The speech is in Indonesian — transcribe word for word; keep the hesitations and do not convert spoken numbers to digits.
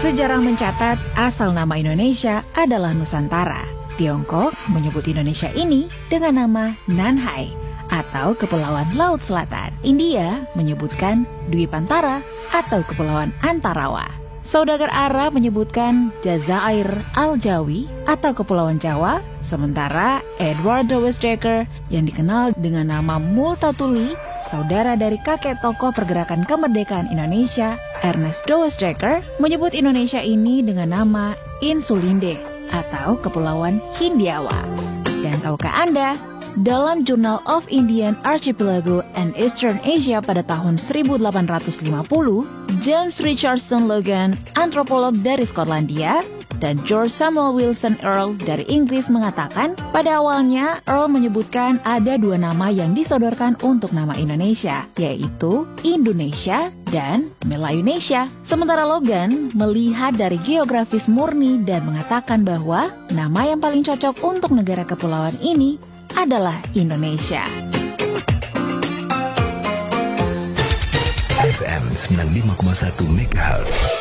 Sejarah mencatat asal nama Indonesia adalah Nusantara. Tiongkok menyebut Indonesia ini dengan nama Nanhai atau Kepulauan Laut Selatan. India menyebutkan Dwipantara atau Kepulauan Antarawa. Saudagar Arab menyebutkan Jazair Al-Jawi atau Kepulauan Jawa, sementara Edward de Westdekker yang dikenal dengan nama Multatuli, saudara dari kakek tokoh pergerakan kemerdekaan Indonesia, Ernest de Westdekker, menyebut Indonesia ini dengan nama Insulinde atau Kepulauan Hindiawa. Dan tahukah Anda, dalam Journal of Indian Archipelago and Eastern Asia pada tahun seribu delapan ratus lima puluh, James Richardson Logan, antropolog dari Skotlandia, dan George Samuel Wilson Earl dari Inggris mengatakan pada awalnya Earl menyebutkan ada dua nama yang disodorkan untuk nama Indonesia, yaitu Indonesia dan Melayunesia. Sementara Logan melihat dari geografis murni dan mengatakan bahwa nama yang paling cocok untuk negara kepulauan ini adalah Indonesia. F M sembilan puluh lima koma satu MHz